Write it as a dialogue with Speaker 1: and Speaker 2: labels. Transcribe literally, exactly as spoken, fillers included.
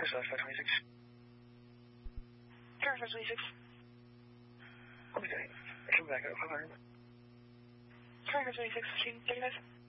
Speaker 1: Dispatch five twenty-six.
Speaker 2: Car five twenty-six.
Speaker 1: Okay. Come back at five hundred.
Speaker 2: Car five twenty-six, thirty-five.